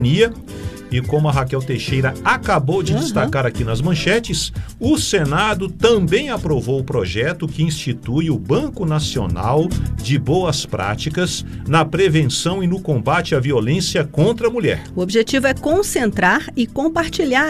E como a Raquel Teixeira acabou de destacar aqui nas manchetes, o Senado também aprovou o projeto que institui o Banco Nacional de Boas Práticas na prevenção e no combate à violência contra a mulher. O objetivo é concentrar e compartilhar